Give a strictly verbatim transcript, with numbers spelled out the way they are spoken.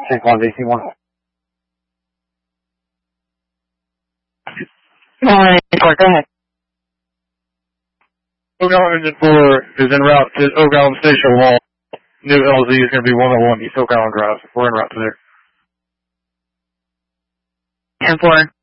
Saint Paul, V C one. Morning, go ahead. Oak Island Engine four is en route to Oak Island Station Wall. New L Z is going to be one oh one East Oak Island Drive. We're en route to there. ten four.